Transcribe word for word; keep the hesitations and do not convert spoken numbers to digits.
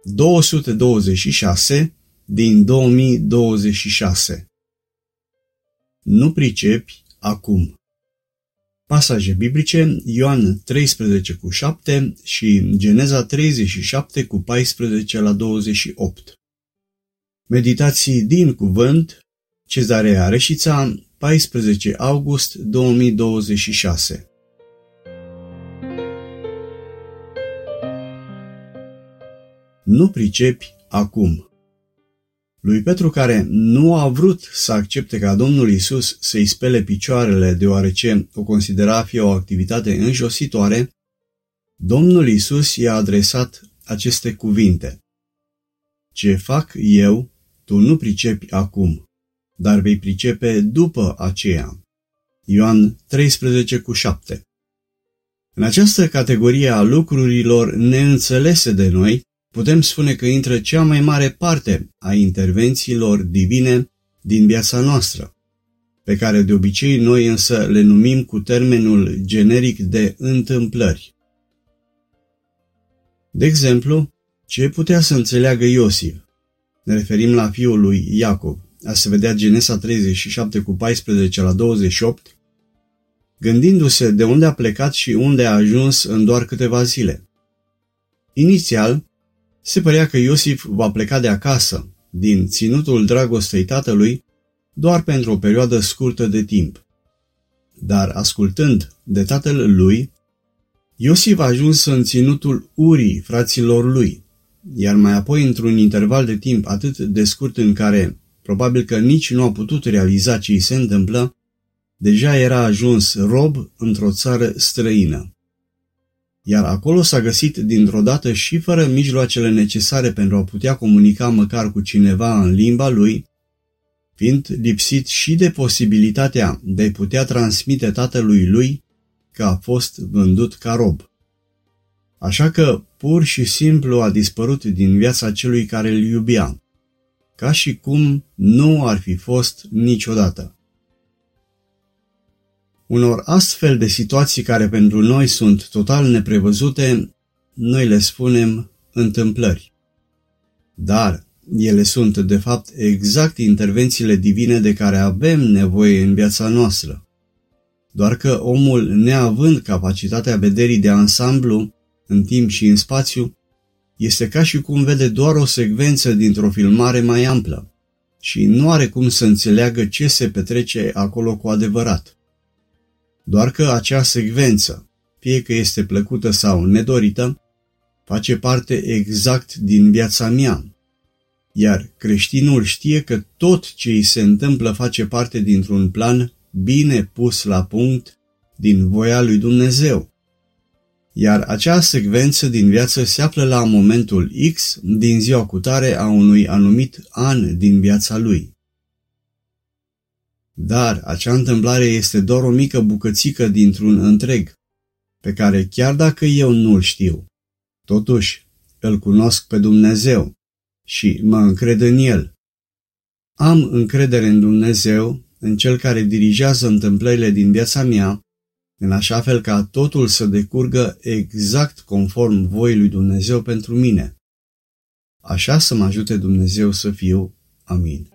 două sute douăzeci și șase din două mii douăzeci și șase. Nu pricepi acum. Pasaje biblice: Ioan treisprezece cu șapte și Geneza treizeci și șapte cu paisprezece la douăzeci și opt. Meditații din cuvânt: Cezarea Reșița, paisprezece august două mii douăzeci și șase. Nu pricepi acum. Lui Petru, care nu a vrut să accepte ca Domnul Iisus să-i spele picioarele deoarece o considera a fi o activitate înjositoare, Domnul Iisus i-a adresat aceste cuvinte: Ce fac eu, tu nu pricepi acum, dar vei pricepe după aceea. Ioan treisprezece cu șapte. În această categorie a lucrurilor neînțelese de noi, putem spune că intră cea mai mare parte a intervențiilor divine din viața noastră, pe care de obicei noi însă le numim cu termenul generic de întâmplări. De exemplu, ce putea să înțeleagă Iosif? Ne referim la fiul lui Iacov, a se vedea Genesa treizeci și șapte cu paisprezece la douăzeci și opt, gândindu-se de unde a plecat și unde a ajuns în doar câteva zile. Inițial, se părea că Iosif va pleca de acasă, din ținutul dragostei tatălui, doar pentru o perioadă scurtă de timp. Dar, ascultând de tatăl lui, Iosif a ajuns în ținutul Urii fraților lui, iar mai apoi, într-un interval de timp atât de scurt în care probabil că nici nu a putut realiza ce îi se întâmplă, deja era ajuns rob într-o țară străină. Iar acolo s-a găsit dintr-o dată și fără mijloacele necesare pentru a putea comunica măcar cu cineva în limba lui, fiind lipsit și de posibilitatea de a putea transmite tatălui lui că a fost vândut ca rob. Așa că pur și simplu a dispărut din viața celui care îl iubea, ca și cum nu ar fi fost niciodată. Unor astfel de situații care pentru noi sunt total neprevăzute, noi le spunem întâmplări. Dar ele sunt, de fapt, exact intervențiile divine de care avem nevoie în viața noastră. Doar că omul, neavând capacitatea vederii de ansamblu, în timp și în spațiu, este ca și cum vede doar o secvență dintr-o filmare mai amplă și nu are cum să înțeleagă ce se petrece acolo cu adevărat. Doar că acea secvență, fie că este plăcută sau nedorită, face parte exact din viața mea. Iar creștinul știe că tot ce îi se întâmplă face parte dintr-un plan bine pus la punct din voia lui Dumnezeu. Iar acea secvență din viață se află la momentul X din ziua cutare a unui anumit an din viața lui. Dar acea întâmplare este doar o mică bucățică dintr-un întreg, pe care chiar dacă eu nu-l știu, totuși îl cunosc pe Dumnezeu și mă încred în El. Am încredere în Dumnezeu, în Cel care dirigează întâmplările din viața mea, în așa fel ca totul să decurgă exact conform voii lui Dumnezeu pentru mine. Așa să mă ajute Dumnezeu să fiu. Amin.